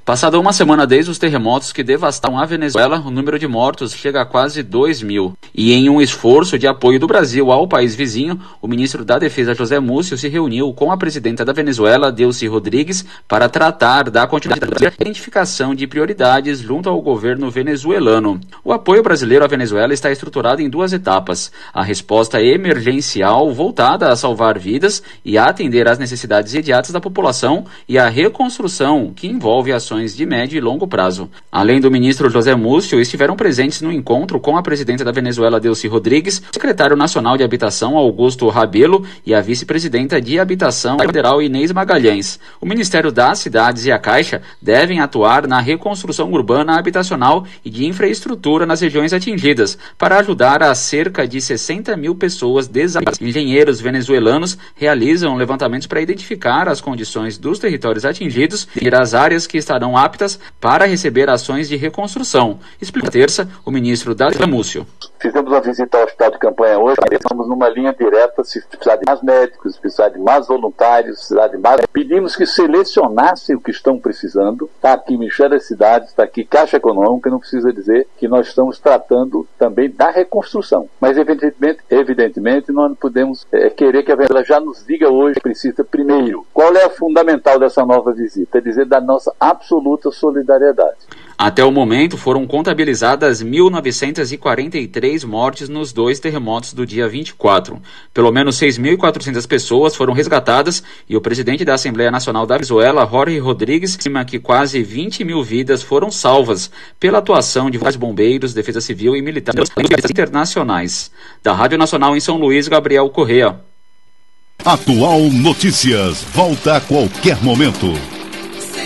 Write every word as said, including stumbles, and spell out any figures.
Passada uma semana desde os terremotos que devastaram a Venezuela, o número de mortos chega a quase dois mil. E em um esforço de apoio do Brasil ao país vizinho, o ministro da Defesa José Múcio se reuniu com a presidenta da Venezuela, Delcy Rodrigues, para tratar da continuidade da identificação de prioridades junto ao governo venezuelano. O apoio brasileiro à Venezuela está estruturado em duas etapas: a resposta emergencial voltada a salvar vidas e a atender às necessidades imediatas da população, e a reconstrução, que envolve ações de médio e longo prazo. Além do ministro José Múcio, estiveram presentes no encontro com a presidenta da Venezuela, Delcy Rodrigues, o secretário nacional de Habitação, Augusto Rabelo, e a vice-presidenta de Habitação Federal, Inês Magalhães. O Ministério das Cidades e a Caixa devem atuar na reconstrução urbana habitacional e de infraestrutura nas regiões atingidas, para ajudar a cerca de sessenta mil pessoas desabrigadas. Engenheiros venezuelanos realizam levantamentos para identificar as condições dos territórios atingidos e as áreas que estarão aptas para receber ações de reconstrução. Explica terça o ministro da Múcio. Fizemos uma visita ao hospital de campanha hoje, estamos numa linha direta, se precisar de mais médicos, se precisar de mais voluntários, se precisar de mais... Pedimos que selecionassem o que estão precisando. Está aqui Ministério das Cidades, está aqui Caixa Econômica, não precisa dizer que nós estamos tratando também da reconstrução. Mas evidentemente, evidentemente nós não podemos é, querer que a Venezuela já nos diga hoje, precisa primeiro. Qual é a fundamental dessa nova visita? É dizer da nossa absoluta solidariedade. Até o momento, foram contabilizadas mil novecentas e quarenta e três mortes nos dois terremotos do dia vinte e quatro. Pelo menos seis mil e quatrocentas pessoas foram resgatadas e o presidente da Assembleia Nacional da Venezuela, Jorge Rodrigues, estima que quase vinte mil vidas foram salvas pela atuação de vários bombeiros, defesa civil e militares internacionais. Da Rádio Nacional em São Luís, Gabriel Correa. Atual Notícias, volta a qualquer momento.